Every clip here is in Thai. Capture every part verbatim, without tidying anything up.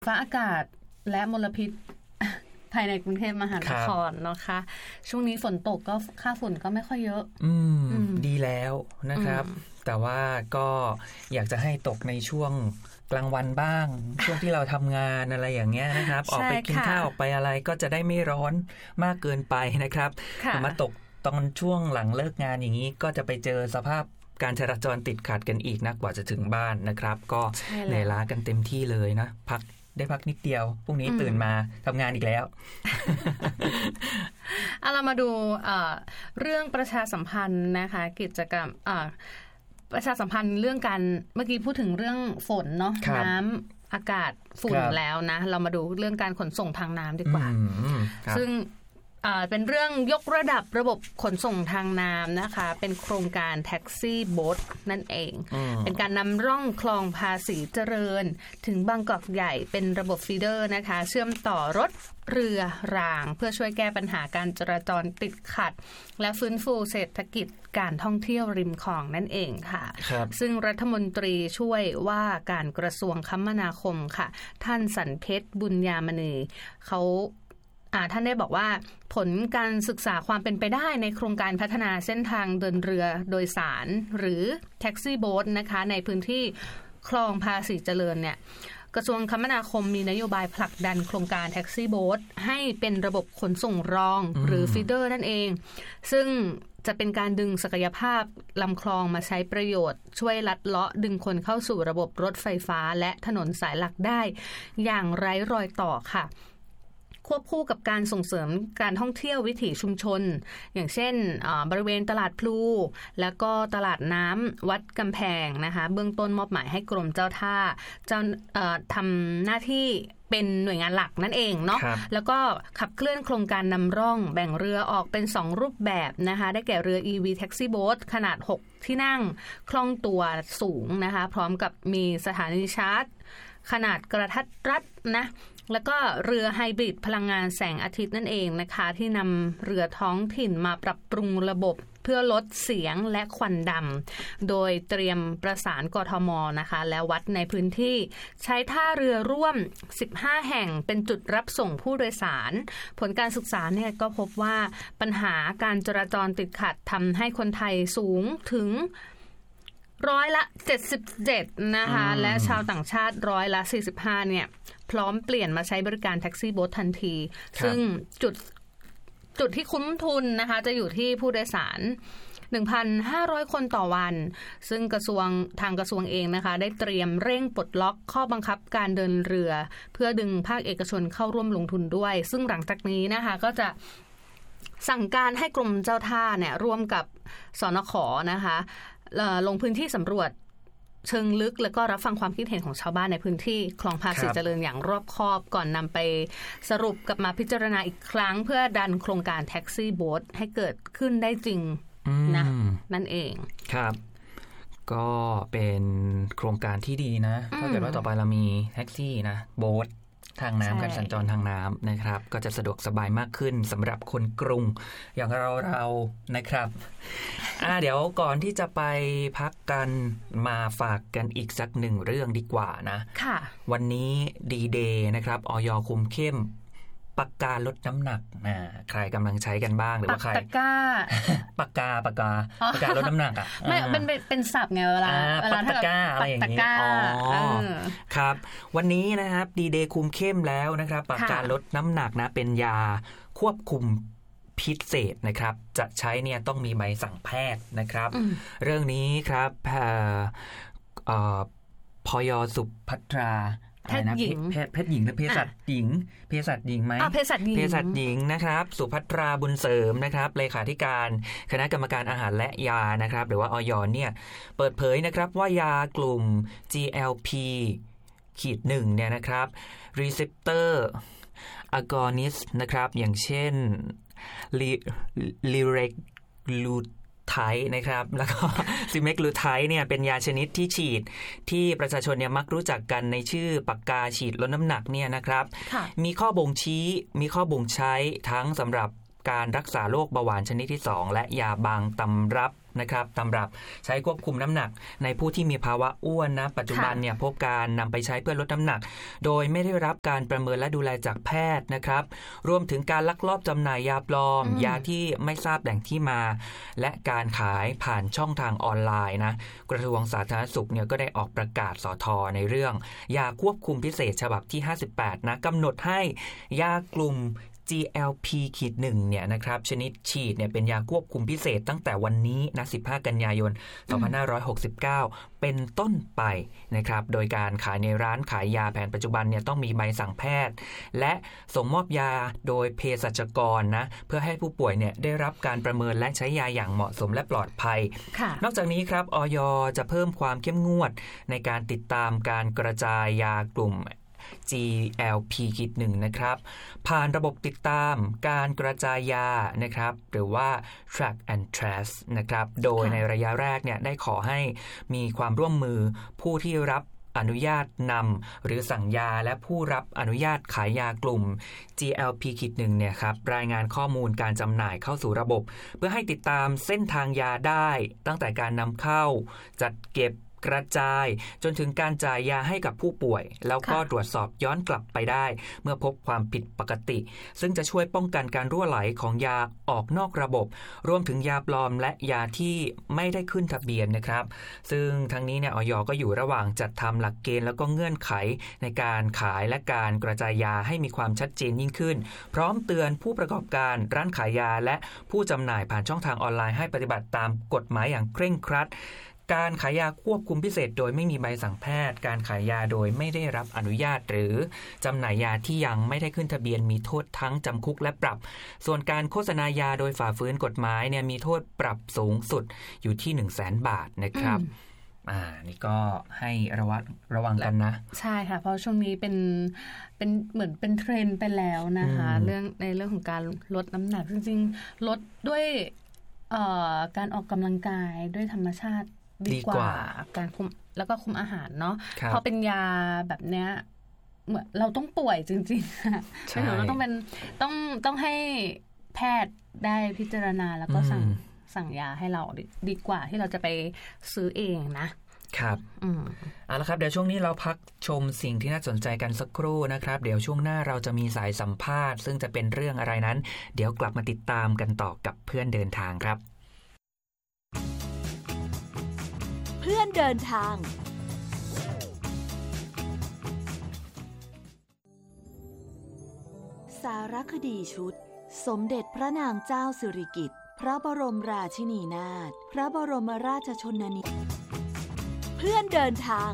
ฟ้าอากาศและมลพิษภายในกรุงเทพมหานครนะคะช่วงนี้ฝนตกก็ค่าฝุ่นก็ไม่ค่อยเยอะอืมดีแล้วนะครับแต่ว่าก็อยากจะให้ตกในช่วงกลางวันบ้างช่วงที่เราทำงานอะไรอย่างเงี้ยนะครับออกไปกินข้าวออกไปอะไรก็จะได้ไม่ร้อนมากเกินไปนะครับมาตกตอนช่วงหลังเลิกงานอย่างนี้ก็จะไปเจอสภาพการจราจรติดขัดกันอีกนะกว่าจะถึงบ้านนะครับก็เหนื่อยล้ากันเต็มที่เลยนะพักได้พักนิดเดียวพรุ่งนี้ตื่นมาทำงานอีกแล้วเอาเรามาดูเอ่อเรื่องประชาสัมพันธ์นะคะกิจกรรมเอ่อประชาสัมพันธ์เรื่องการเมื่อกี้พูดถึงเรื่องฝนเนาะน้ำอากาศฝุ่นแล้วนะเรามาดูเรื่องการขนส่งทางน้ำดีกว่าซึ่งเป็นเรื่องยกระดับระบบขนส่งทางน้ำนะคะเป็นโครงการแท็กซี่โบ๊ทนั่นเองเป็นการนำร่องคลองภาษีเจริญถึงบางกอกใหญ่เป็นระบบฟีเดอร์นะคะเชื่อมต่อรถเรือรางเพื่อช่วยแก้ปัญหาการจราจรติดขัดและฟื้นฟูเศรษฐกิจการท่องเที่ยวริมคลองนั่นเองค่ะซึ่งรัฐมนตรีช่วยว่าการกระทรวงคมนาคมค่ะท่านสันเพชรบุญญามณีเขาท่านได้บอกว่าผลการศึกษาความเป็นไปได้ในโครงการพัฒนาเส้นทางเดินเรือโดยสารหรือแท็กซี่โบ๊ทนะคะในพื้นที่คลองภาษีเจริญเนี่ยกระทรวงคมนาคมมีนโยบายผลักดันโครงการแท็กซี่โบ๊ทให้เป็นระบบขนส่งรองหรือฟีเดอร์นั่นเองซึ่งจะเป็นการดึงศักยภาพลำคลองมาใช้ประโยชน์ช่วยลัดเลาะดึงคนเข้าสู่ระบบรถไฟฟ้าและถนนสายหลักได้อย่างไร้รอยต่อค่ะควบคู่กับการส่งเสริมการท่องเที่ยววิถีชุมชนอย่างเช่นบริเวณตลาดพลูแล้วก็ตลาดน้ำวัดกำแพงนะคะเบื้องต้นมอบหมายให้กรมเจ้าท่าเจ้าทำหน้าที่เป็นหน่วยงานหลักนั่นเองเนาะแล้วก็ขับเคลื่อนโครงการนำร่องแบ่งเรือออกเป็นสองรูปแบบนะคะได้แก่เรือ อี วี Taxi Boat ขนาดหกที่นั่งคล่องตัวสูงนะคะพร้อมกับมีสถานีชาร์จขนาดกระทัดรัดนะแล้วก็เรือไฮบริดพลังงานแสงอาทิตย์นั่นเองนะคะที่นำเรือท้องถิ่นมาปรับปรุงระบบเพื่อลดเสียงและควันดำโดยเตรียมประสานกทมนะคะและวัดในพื้นที่ใช้ท่าเรือร่วมสิบห้าแห่งเป็นจุดรับส่งผู้โดยสารผลการศึกษาเนี่ยก็พบว่าปัญหาการจราจรติดขัดทำให้คนไทยสูงถึงร้อยละเจ็ดสิบเจ็ดนะคะและชาวต่างชาติร้อยละสี่สิบห้าเนี่ยพร้อมเปลี่ยนมาใช้บริการแท็กซี่โบ๊ททันทีซึ่งจุดจุดที่คุ้มทุนนะคะจะอยู่ที่ผู้โดยสาร หนึ่งพันห้าร้อย คนต่อวันซึ่งกระทรวงทางกระทรวงเองนะคะได้เตรียมเร่งปลดล็อกข้อบังคับการเดินเรือเพื่อดึงภาคเอกชนเข้าร่วมลงทุนด้วยซึ่งหลังจากนี้นะคะก็จะสั่งการให้กรมเจ้าท่าเนี่ยร่วมกับสนข.นะคะลงพื้นที่สำรวจเชิงลึกแล้วก็รับฟังความคิดเห็นของชาวบ้านในพื้นที่คลองภาษีเจริญอย่างรอบคอบก่อนนำไปสรุปกลับมาพิจารณาอีกครั้งเพื่อดันโครงการแท็กซี่โบ๊ทให้เกิดขึ้นได้จริงนะนั่นเองครับก็เป็นโครงการที่ดีนะถ้าเกิดว่าต่อไปเรามีแท็กซี่นะโบ๊ททางน้ำการสัญจรทางน้ำนะครับก็จะสะดวกสบายมากขึ้นสำหรับคนกรุงอย่างเราเรานะครับอ่าเดี๋ยวก่อนที่จะไปพักกันมาฝากกันอีกสักหนึ่งเรื่องดีกว่านะค่ะวันนี้ดีเดย์นะครับอย.คุมเข้มปากกาลดน้ำหนักนะใครกำลังใช้กันบ้างหรือว่าใครปากกาปากกาปากกาปากกาลดน้ำหนักอ่ะไม่เป็นเป็นศัพท์ไงเวลาเวลาถ้าแบบอะไรอย่างนี้อ๋อครับวันนี้นะครับดีเดย์คุมเข้มแล้วนะครับปากกาลดน้ำหนักนะเป็นยาควบคุมพิเศษนะครับจะใช้เนี่ยต้องมีใบสั่งแพทย์นะครับเรื่องนี้ครับพย.สุภัทราแพทย์หญิงแพทย์แพทย์หญิงหรือเภสัชหญิงเภสัชหญิงไหมเภสัชหญิงเภสัชหญิงนะครับสุภัทราบุญเสริมนะครับเลขาธิการคณะกรรมการอาหารและยานะครับหรือว่าอย.เนี่ยเปิดเผยนะครับว่ายากลุ่ม จี แอล พี ขีดหนึ่งเนี่ยนะครับ receptor agonist นะครับอย่างเช่น liraglutideไทนะครับแล้วก็ซิเมกลูไทเนี่ยเป็นยาชนิดที่ฉีดที่ประชาชนเนี่ยมักรู้จักกันในชื่อปากกาฉีดลดน้ำหนักเนี่ยนะครับมีข้อบ่งชี้มีข้อบ่งใช้ทั้งสำหรับการรักษาโรคเบาหวานชนิดที่สองและยาบางตำรับนะครับสำหรับใช้ควบคุมน้ำหนักในผู้ที่มีภาวะอ้วนนะปัจจุบันเนี่ยพบการนำไปใช้เพื่อลดน้ำหนักโดยไม่ได้รับการประเมินและดูแลจากแพทย์นะครับรวมถึงการลักลอบจำหน่ายยาปลอมยาที่ไม่ทราบแหล่งที่มาและการขายผ่านช่องทางออนไลน์นะกระทรวงสาธารณสุขเนี่ยก็ได้ออกประกาศสท.ในเรื่องยาควบคุมพิเศษฉบับที่ห้าสิบแปดนะกำหนดให้ยากลุ่มจี แอล พี หนึ่ง เนี่ยนะครับชนิดฉีดเนี่ยเป็นยาควบคุมพิเศษตั้งแต่วันนี้นะสิบห้ากันยายนสองพันห้าร้อยหกสิบเก้าเป็นต้นไปนะครับโดยการขายในร้านขายยาแผนปัจจุบันเนี่ยต้องมีใบสั่งแพทย์และส่งมอบยาโดยเภสัชกรนะเพื่อให้ผู้ป่วยเนี่ยได้รับการประเมินและใช้ยาอย่างเหมาะสมและปลอดภัยนอกจากนี้ครับอย.จะเพิ่มความเข้มงวดในการติดตามการกระจายยากลุ่มจี แอล พี หนึ่ง นะครับผ่านระบบติดตามการกระจายยานะครับหรือว่า track and trace นะครับโดยในระยะแรกเนี่ยได้ขอให้มีความร่วมมือผู้ที่รับอนุญาตนำหรือสั่งยาและผู้รับอนุญาตขายยากลุ่ม จี แอล พี หนึ่ง เนี่ยครับรายงานข้อมูลการจำหน่ายเข้าสู่ระบบเพื่อให้ติดตามเส้นทางยาได้ตั้งแต่การนำเข้าจัดเก็บกระจายจนถึงการจ่ายยาให้กับผู้ป่วยแล้วก็ตรวจสอบย้อนกลับไปได้เมื่อพบความผิดปกติซึ่งจะช่วยป้องกันการรั่วไหลของยาออกนอกระบบรวมถึงยาปลอมและยาที่ไม่ได้ขึ้นทะเบียนนะครับซึ่งทั้งนี้เนี่ยอย.ก็อยู่ระหว่างจัดทำหลักเกณฑ์แล้วก็เงื่อนไขในการขายและการกระจายยาให้มีความชัดเจนยิ่งขึ้นพร้อมเตือนผู้ประกอบการร้านขายยาและผู้จำหน่ายผ่านช่องทางออนไลน์ให้ปฏิบัติตามกฎหมายอย่างเคร่งครัดการขายยาควบคุมพิเศษโดยไม่มีใบสั่งแพทย์การขายยาโดยไม่ได้รับอนุญาตหรือจำหน่ายยาที่ยังไม่ได้ขึ้นทะเบียนมีโทษทั้งจำคุกและปรับส่วนการโฆษณายาโดยฝ่าฝืนกฎหมายเนี่ยมีโทษปรับสูงสุดอยู่ที่ หนึ่งแสน บาทนะครับอ่านี่ก็ให้ระวังระวังกันนะใช่ค่ะเพราะช่วงนี้เป็นเป็นเหมือนเป็นเทรนด์ไปแล้วนะคะเรื่องในเรื่องของการลดน้ำหนักจริงๆลดด้วยเอ่อการออกกำลังกายด้วยธรรมชาติดีกว่าการคุมแล้วก็คุมอาหารเนาะพอเป็นยาแบบเนี้ยเหมือนเราต้องป่วยจริงๆใช่เราต้องเป็นต้องต้องให้แพทย์ได้พิจารณาแล้วก็สั่งสั่งยาให้เราดีกว่าที่เราจะไปซื้อเองนะครับอืมเอาละครับเดี๋ยวช่วงนี้เราพักชมสิ่งที่น่าสนใจกันสักครู่นะครับเดี๋ยวช่วงหน้าเราจะมีสายสัมภาษณ์ซึ่งจะเป็นเรื่องอะไรนั้นเดี๋ยวกลับมาติดตามกันต่อกับเพื่อนเดินทางครับเพื่อนเดินทางสารคดีชุดสมเด็จพระนางเจ้าสิริกิติ์พระบรมราชินีนาถพระบรมราชชนนีเพื่อนเดินทาง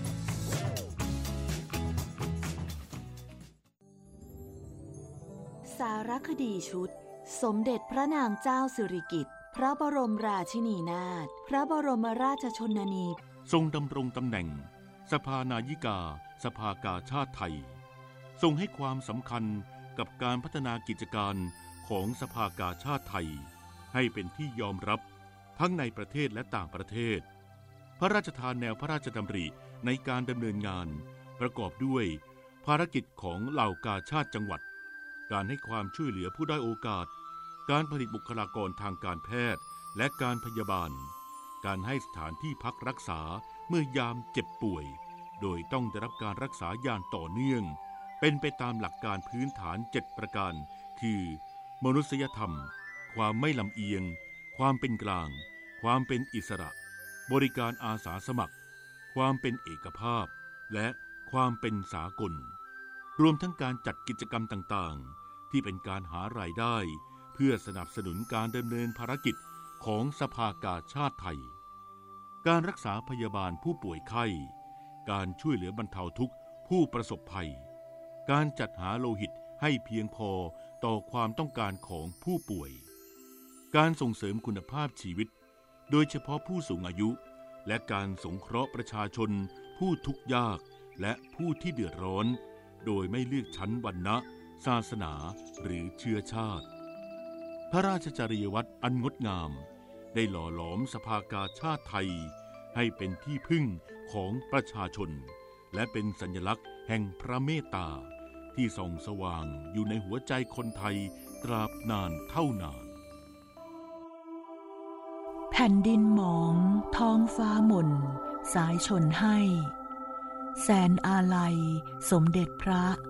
สารคดีชุดสมเด็จพระนางเจ้าสิริกิติ์พระบรมราชินีนาถพระบรมราชชนนีทรงดำรงตำแหน่งสภานายิกาสภากาชาติไทยทรงให้ความสำคัญกับการพัฒนากิจการของสภากาชาติไทยให้เป็นที่ยอมรับทั้งในประเทศและต่างประเทศพระราชทานแนวพระราชดำริในการดำเนินงานประกอบด้วยภารกิจของเหล่ากาชาติจังหวัดการให้ความช่วยเหลือผู้ด้อยโอกาสการผลิตบุคลากรทางการแพทย์และการพยาบาลการให้สถานที่พักรักษาเมื่อยามเจ็บป่วยโดยต้องได้รับการรักษาอย่างต่อเนื่องเป็นไปตามหลักการพื้นฐานเจ็ดประการคือมนุษยธรรมความไม่ลำเอียงความเป็นกลางความเป็นอิสระบริการอาสาสมัครความเป็นเอกภาพและความเป็นสากลรวมทั้งการจัดกิจกรรมต่างๆที่เป็นการหารายได้เพื่อสนับสนุนการดำเนินภารกิจของสภากาชาติไทยการรักษาพยาบาลผู้ป่วยไข้การช่วยเหลือบรรเทาทุกข์ผู้ประสบภัยการจัดหาโลหิตให้เพียงพอต่อความต้องการของผู้ป่วยการส่งเสริมคุณภาพชีวิตโดยเฉพาะผู้สูงอายุและการสงเคราะห์ประชาชนผู้ทุกข์ยากและผู้ที่เดือดร้อนโดยไม่เลือกชั้นวรรณะศาสนาหรือเชื้อชาติพระราชจริยวัตรอันงดงามได้หล่อหลอมสภากาชาติไทยให้เป็นที่พึ่งของประชาชนและเป็นสัญลักษณ์แห่งพระเมตตาที่ส่องสว่างอยู่ในหัวใจคนไทยตราบนานเท่านานแพผ่นดินหมองท้องฟ้าหม่นสายชนให้แสนอาลัยสมเด็จพระ